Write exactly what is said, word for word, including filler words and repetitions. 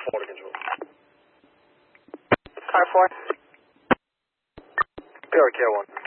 four to control. Car four. P R K one.